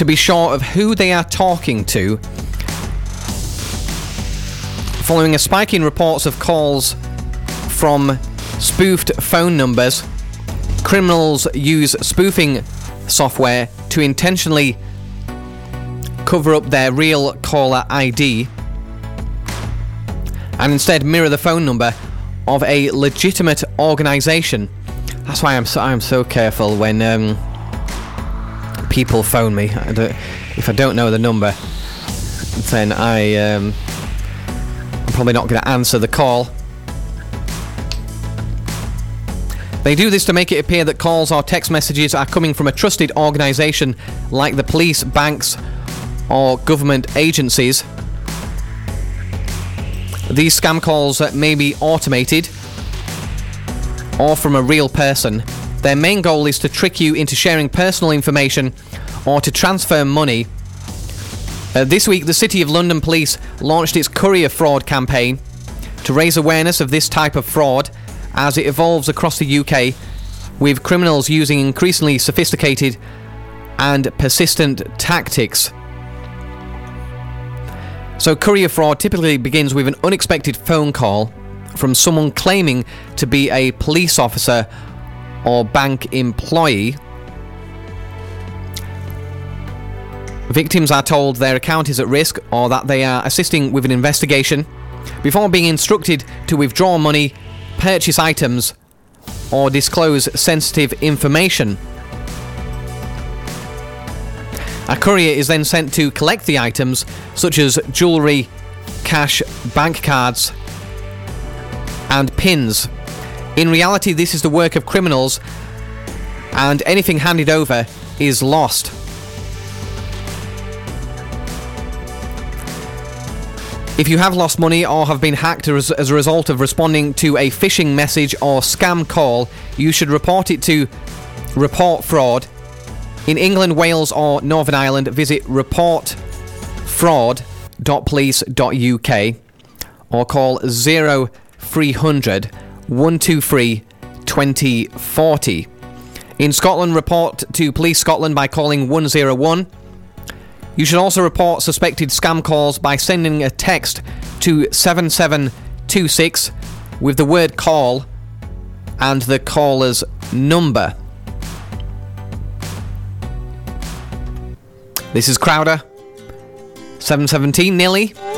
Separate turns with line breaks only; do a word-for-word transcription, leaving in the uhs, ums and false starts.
to be sure of who they are talking to, following a spike in reports of calls from spoofed phone numbers. Criminals use spoofing software to intentionally cover up their real caller I D and instead mirror the phone number of a legitimate organisation. That's why I'm so, I'm so careful when um, people phone me. I don't, if I don't know the number, then I, um, I'm probably not going to answer the call. They do this to make it appear that calls or text messages are coming from a trusted organisation like the police, banks, or government agencies. These scam calls may be automated or from a real person. Their main goal is to trick you into sharing personal information or to transfer money. Uh, this week, the City of London Police launched its courier fraud campaign to raise awareness of this type of fraud as it evolves across the U K, with criminals using increasingly sophisticated and persistent tactics. So courier fraud typically begins with an unexpected phone call from someone claiming to be a police officer or bank employee. Victims are told their account is at risk or that they are assisting with an investigation before being instructed to withdraw money, purchase items, or disclose sensitive information. A courier is then sent to collect the items, such as jewellery, cash, bank cards, and pins. In reality, this is the work of criminals, and anything handed over is lost. If you have lost money or have been hacked as, as a result of responding to a phishing message or scam call, you should report it to Report Fraud. In England, Wales or Northern Ireland, visit report fraud dot police dot U K or call zero three hundred, one two three, two zero four zero. In Scotland, report to Police Scotland by calling one zero one. You should also report suspected scam calls by sending a text to seven seven two six with the word call and the caller's number. This is Crowder. seven seventeen, nearly.